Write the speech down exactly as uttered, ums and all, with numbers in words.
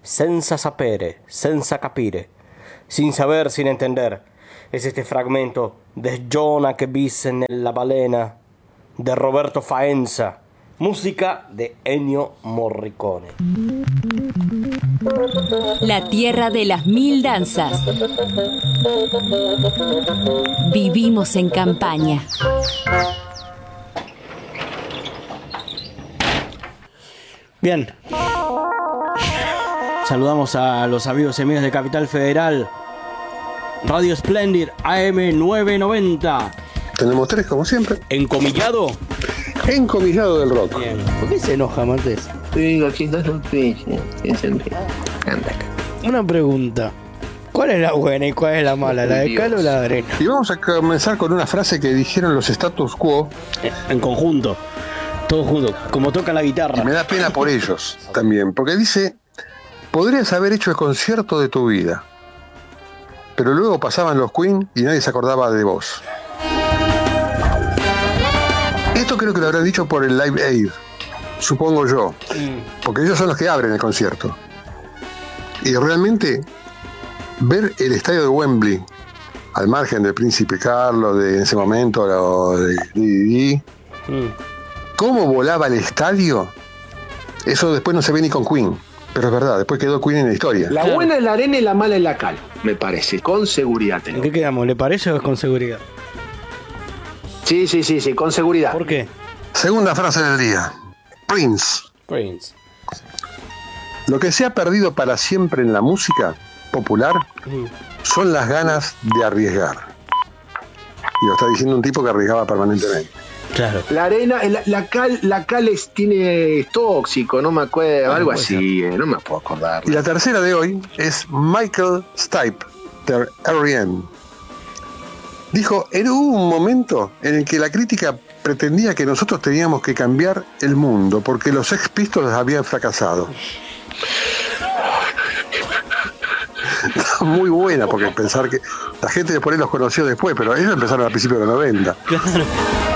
senza sapere, senza capire, sin saber, sin entender. Es este fragmento de Jonah che visse nella balena de Roberto Faenza, música de Ennio Morricone. La tierra de las mil danzas. Vivimos en campaña. Bien. Saludamos a los amigos y amigas de Capital Federal. Radio Splendid A M novecientos noventa. Tenemos tres, como siempre. ¿Encomillado? Encomillado del rock. Bien. ¿Por qué se enoja, Matés? Te digo, chistas noticias. Anda acá. Una pregunta. ¿Cuál es la buena y cuál es la mala? ¿La de cal o la de arena? Y vamos a comenzar con una frase que dijeron los status quo. En conjunto. Todos juntos. Como toca la guitarra. Y me da pena por ellos también. Porque dice: podrías haber hecho el concierto de tu vida, pero luego pasaban los Queen y nadie se acordaba de vos. Esto creo que lo habrán dicho por el Live Aid, supongo yo, porque ellos son los que abren el concierto. Y realmente ver el estadio de Wembley, al margen del Príncipe Carlos, de en ese momento o de Didi, mm. cómo volaba el estadio, eso después no se ve ni con Queen. Pero es verdad, después quedó Queen en la historia. La buena es la arena y la mala es la cal, me parece, con seguridad. ¿En qué quedamos? ¿Le parece o es con seguridad? Sí, sí, sí, sí, con seguridad. ¿Por qué? Segunda frase del día. Prince. Prince. Lo que se ha perdido para siempre en la música popular mm. son las ganas de arriesgar. Y lo está diciendo un tipo que arriesgaba permanentemente. Claro. La arena, la, la cal, la cal es, tiene es tóxico, no me acuerdo, algo así, eh, no me puedo acordar. Y la tercera de hoy es Michael Stipe, de R E M. Dijo: en hubo un momento en el que la crítica pretendía que nosotros teníamos que cambiar el mundo porque los Sex Pistols habían fracasado. Muy buena, porque pensar que la gente después los conoció después, pero ellos empezaron a principios de los noventa. Claro.